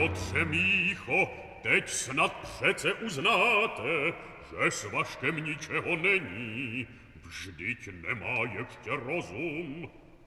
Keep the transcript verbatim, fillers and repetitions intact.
Bratře Mícho, teď snad přece uznáte, že s Vaškem ničeho není. Vždyť nemá ještě rozum.